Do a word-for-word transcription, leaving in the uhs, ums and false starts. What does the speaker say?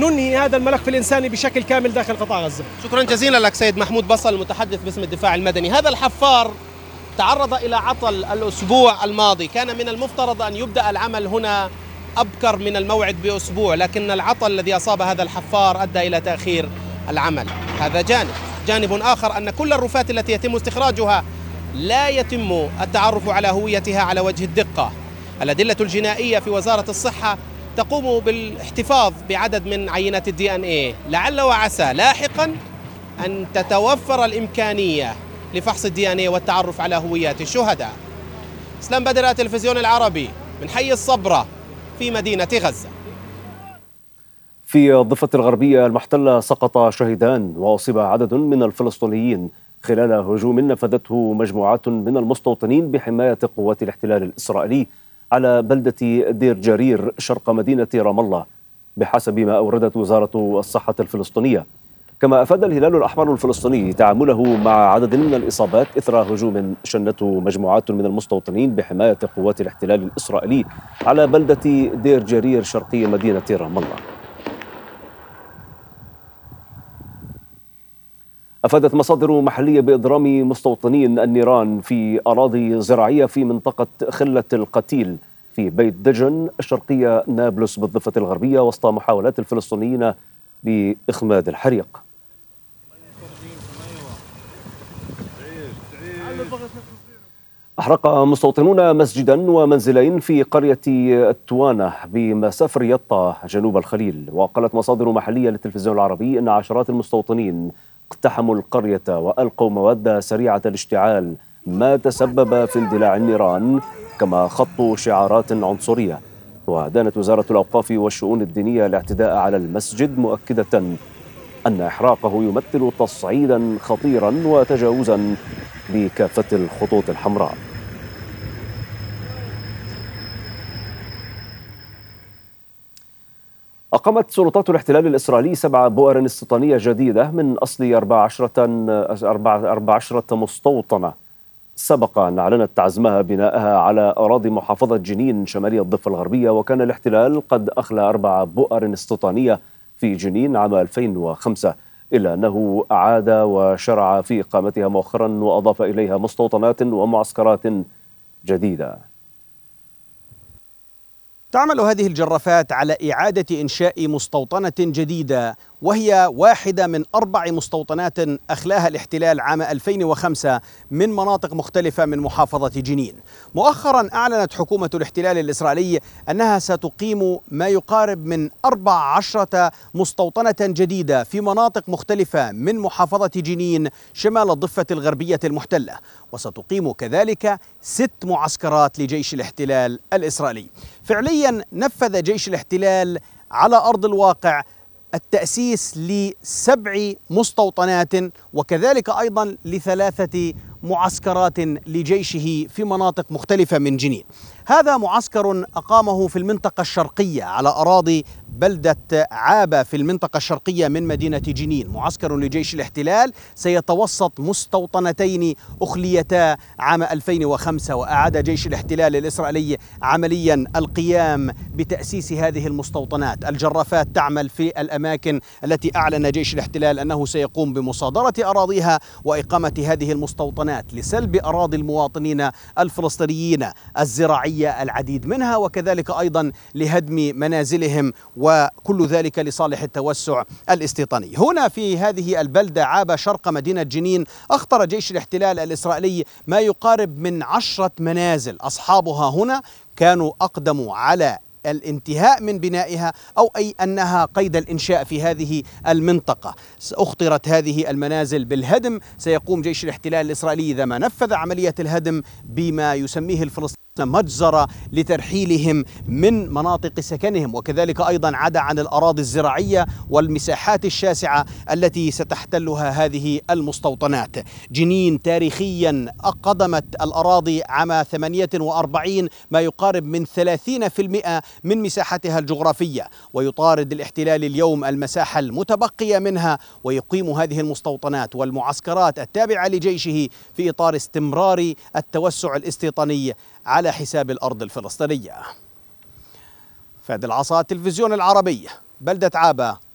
ننهي هذا الملف الإنساني بشكل كامل داخل قطاع غزة. شكرا جزيلا لك سيد محمود بصل المتحدث باسم الدفاع المدني. هذا الحفار تعرض إلى عطل الأسبوع الماضي، كان من المفترض أن يبدأ العمل هنا أبكر من الموعد بأسبوع، لكن العطل الذي أصاب هذا الحفار أدى إلى تأخير العمل. هذا جانب. جانب آخر أن كل الرفات التي يتم استخراجها لا يتم التعرف على هويتها على وجه الدقة. الأدلة الجنائية في وزارة الصحة تقوم بالاحتفاظ بعدد من عينات الدي ان ايه، لعل وعسى لاحقا أن تتوفر الإمكانية لفحص الدي ان ايه والتعرف على هويات الشهداء. اسلام بدر، التلفزيون العربي من حي الصبرة في مدينة غزة. في الضفة الغربية المحتلة سقط شهيدان وأصيب عدد من الفلسطينيين خلال هجوم نفذته مجموعات من المستوطنين بحماية قوات الاحتلال الإسرائيلي على بلدة دير جرير شرق مدينة رام الله بحسب ما أوردت وزارة الصحة الفلسطينية. كما أفاد الهلال الأحمر الفلسطيني تعامله مع عدد من الإصابات إثر هجوم شنته مجموعات من المستوطنين بحماية قوات الاحتلال الإسرائيلي على بلدة دير جرير شرقي مدينة رام الله. أفادت مصادر محلية بإضرام مستوطنين النيران في أراضي زراعية في منطقة خلة القتيل في بيت دجن الشرقية نابلس بالضفة الغربية وسط محاولات الفلسطينيين بإخماد الحريق. أحرق مستوطنون مسجدا ومنزلين في قرية التوانة بمسافر يطا جنوب الخليل. وقالت مصادر محلية للتلفزيون العربي أن عشرات المستوطنين اقتحموا القرية وألقوا مواد سريعة الاشتعال ما تسبب في اندلاع النيران، كما خطوا شعارات عنصرية. ودانت وزارة الأوقاف والشؤون الدينية الاعتداء على المسجد، مؤكدة أن إحراقه يمثل تصعيدا خطيرا وتجاوزا بكافة الخطوط الحمراء. أقامت سلطات الاحتلال الإسرائيلي سبع بؤر استيطانية جديدة من أصل أربع عشرة مستوطنة سبق أن أعلنت عزمها بنائها على أراضي محافظة جنين شمالية الضفة الغربية. وكان الاحتلال قد أخلى أربع بؤر استيطانية في جنين عام ألفين وخمسة، إلا أنه أعاد وشرع في إقامتها مؤخرا وأضاف إليها مستوطنات ومعسكرات جديدة. تعمل هذه الجرافات على إعادة إنشاء مستوطنة جديدة، وهي واحدة من أربع مستوطنات أخلاها الاحتلال عام ألفين وخمسة من مناطق مختلفة من محافظة جنين. مؤخرا أعلنت حكومة الاحتلال الإسرائيلي أنها ستقيم ما يقارب من أربع عشرة مستوطنة جديدة في مناطق مختلفة من محافظة جنين شمال الضفة الغربية المحتلة، وستقيم كذلك ست معسكرات لجيش الاحتلال الإسرائيلي. فعليا نفذ جيش الاحتلال على أرض الواقع التأسيس لسبع مستوطنات وكذلك أيضا لثلاثة معسكرات لجيشه في مناطق مختلفة من جنين. هذا معسكر أقامه في المنطقة الشرقية على أراضي بلدة عابة في المنطقة الشرقية من مدينة جنين، معسكر لجيش الاحتلال سيتوسط مستوطنتين أخليتا عام ألفين وخمسة. وأعاد جيش الاحتلال الإسرائيلي عمليا القيام بتأسيس هذه المستوطنات. الجرافات تعمل في الأماكن التي أعلن جيش الاحتلال أنه سيقوم بمصادرة أراضيها وإقامة هذه المستوطنات لسلب أراضي المواطنين الفلسطينيين الزراعية العديد منها، وكذلك أيضا لهدم منازلهم، وكل ذلك لصالح التوسع الاستيطاني. هنا في هذه البلدة عابة شرق مدينة جنين أخطر جيش الاحتلال الإسرائيلي ما يقارب من عشرة منازل أصحابها هنا كانوا أقدموا على الانتهاء من بنائها أو أي أنها قيد الإنشاء في هذه المنطقة. أخطرت هذه المنازل بالهدم. سيقوم جيش الاحتلال الإسرائيلي إذا ما نفذ عملية الهدم بما يسميه الفلسطينيون مجزرة لترحيلهم من مناطق سكنهم، وكذلك أيضا عدا عن الأراضي الزراعية والمساحات الشاسعة التي ستحتلها هذه المستوطنات. جنين تاريخيا قدمت الأراضي عام ثمانية وأربعين ما يقارب من ثلاثين بالمئة من مساحتها الجغرافية، ويطارد الاحتلال اليوم المساحة المتبقية منها ويقيم هذه المستوطنات والمعسكرات التابعة لجيشه في إطار استمرار التوسع الاستيطاني على حساب الأرض الفلسطينية. فادي العصا، التلفزيون العربي، بلدة عابة،